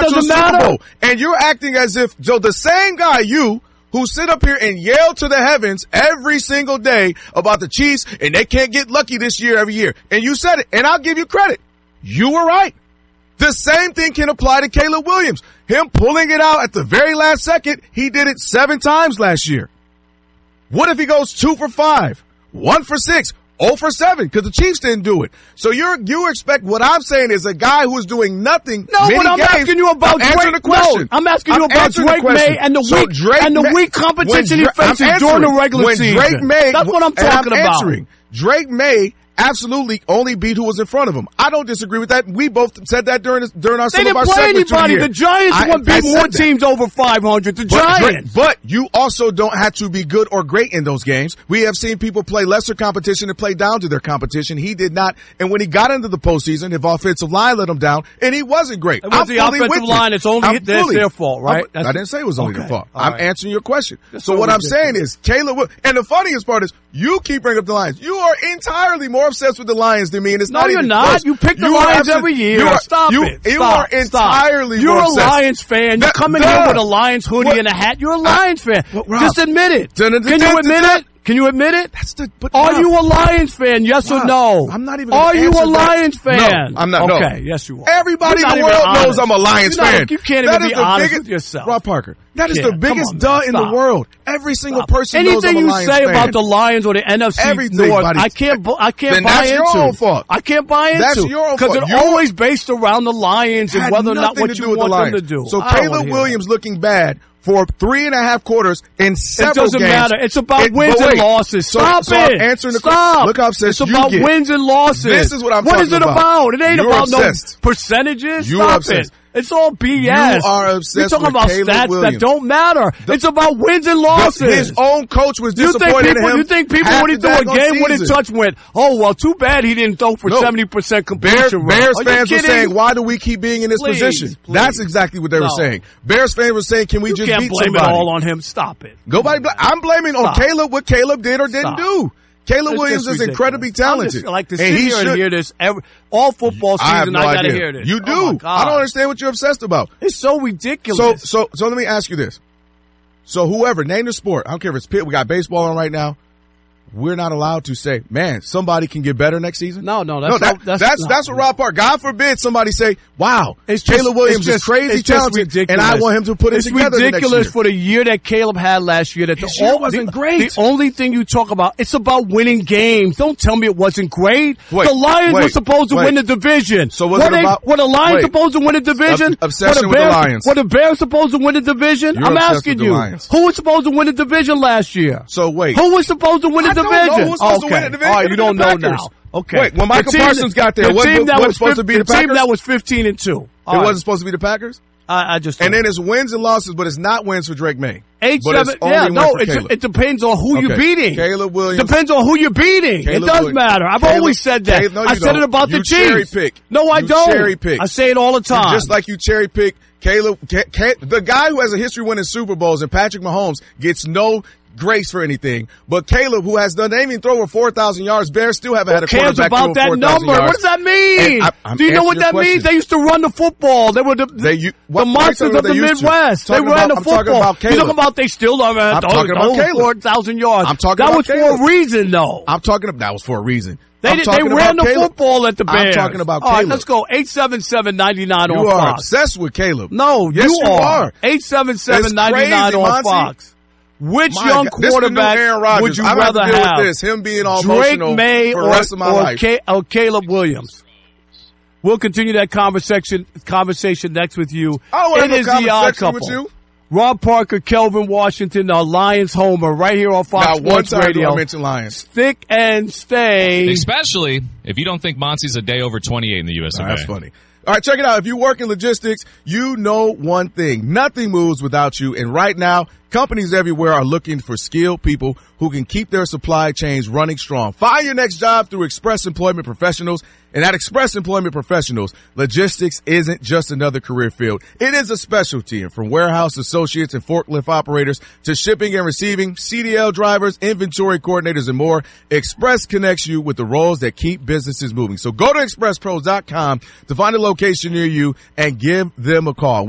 got to a Super matter? Bowl. And you're acting as if, so the same guy, who sit up here and yell to the heavens every single day about the Chiefs and they can't get lucky this year every year. And you said it, and I'll give you credit. You were right. The same thing can apply to Caleb Williams. Him pulling it out at the very last second, he did it 7 times last year. What if he goes 2 for 5, 1 for 6, 0 for 7? Because the Chiefs didn't do it. So you expect what I'm saying is a guy who is doing nothing. No, but I'm asking you about Drake. The question. No, I'm asking you about Drake May and the weak competition he faces during the regular season. That's what I'm talking about. Drake May absolutely only beat who was in front of him. I don't disagree with that. We both said that during our They didn't play anybody. The Giants beat more teams over 500. The Giants. But you also don't have to be good or great in those games. We have seen people play lesser competition and play down to their competition. He did not. And when he got into the postseason, his offensive line let him down, and he wasn't great. It was the offensive line. It's only their fault, right? I didn't say it was only their fault. I'm answering your question. So what I'm saying is, Caleb, and the funniest part is, you keep bringing up the Lions. You are entirely more obsessed with the Lions than me, and it's not even close. Close. You pick the Lions every year. You are entirely You're more a Lions fan. You come in here with a Lions hoodie and a hat. You're a Lions fan. Just admit it. Can you admit it? Can you admit it? Are you a Lions fan? Yes or no? I'm not even. Are you a Lions fan? No, I'm not. Okay, yes you are. Everybody in the world knows I'm a Lions fan. You can't even be honest with yourself. Rob Parker, that is the biggest duh in the world. Every single person knows I'm a Lions fan. Anything you say about the Lions or the NFC North, I can't buy into. That's your own fault. I can't buy into. That's your own fault. Because it's always based around the Lions and whether or not what you want them to do. So Caleb Williams looking bad for 3.5 quarters in several games. It doesn't matter. It's about wins and losses. Stop it. I'm answering the question. Look how obsessed you get. It's about wins and losses. This is what I'm talking about. What is it about? It ain't about no percentages. Stop it. It's all BS. You are obsessed You're talking about stats that don't matter. It's about wins and losses. His own coach was disappointed in him. You think people when he threw a game-winning touch went, oh, well, too bad he didn't throw for 70% completion rate. Bears fans were saying, why do we keep being in this position? That's exactly what they were saying. Bears fans were saying, can we just beat somebody? You can't blame it all on him. Stop it. I'm blaming on Caleb what Caleb did or didn't do. Caleb Williams is incredibly talented. I like to sit here and hear this all football season. I got to hear this. You do. I don't understand what you're obsessed about. It's so ridiculous. So let me ask you this. So whoever, name the sport. I don't care if it's we got baseball on right now. We're not allowed to say, man, somebody can get better next season. No, that's what Rob Park. God forbid somebody say, wow, Caleb Williams is crazy talented, and I want him to put it together. It's ridiculous for the year that Caleb had last year. That the year wasn't great. The only thing you talk about, it's about winning games. Don't tell me it wasn't great. The Lions were supposed to win the division. So were the Lions supposed to win the division? Obsession with the Lions. Were the Bears supposed to win the division? I'm asking you, who was supposed to win the division last year? So wait, who was supposed to win the division? Who was supposed to win the division? All right, you don't know now. Okay. Wait, when Michael Parsons got there, what was supposed to be the Packers? The team that was 15-2. It wasn't supposed to be the Packers? And then it's wins and losses, but it's not wins for Drake May. It depends on who you're beating. Caleb Williams. Depends on who you're beating. It does matter. I've always said that. I said it about the Chiefs. Cherry pick. No, I don't. Cherry pick. I say it all the time. Just like you cherry pick Caleb, the guy who has a history winning Super Bowls, and Patrick Mahomes gets no grace for anything. But Caleb, who has done, they even throw over 4,000 yards, Bears still haven't had a quarterback throw over 4,000 yards. What does that mean? Do you know what that means? They used to run the football. They were the monsters of the Midwest. They ran the football. You're talking about they still don't have 4,000 yards. That was for a reason, though. That was for a reason. They ran the football at the Bears. I'm talking about Caleb. All right, let's go. 877-99 on Fox. You are obsessed with Caleb. No, you are. 877-99 on Fox. Which young quarterback would you rather have? With this, him being all Drake May for the rest of my life. Or Caleb Williams? We'll continue that conversation next with you. It is the Odd Couple. With you. Rob Parker, Kelvin Washington, our Lions homer, right here on Fox Sports Radio. I mentioned Lions. Stick and stay. Especially if you don't think Monty's a day over 28 in the US of A. That's funny. All right, check it out. If you work in logistics, you know one thing. Nothing moves without you. And right now, companies everywhere are looking for skilled people who can keep their supply chains running strong. Find your next job through Express Employment Professionals. And at Express Employment Professionals, logistics isn't just another career field. It is a specialty. And from warehouse associates and forklift operators to shipping and receiving, CDL drivers, inventory coordinators, and more, Express connects you with the roles that keep businesses moving. So go to expresspros.com to find a location near you and give them a call.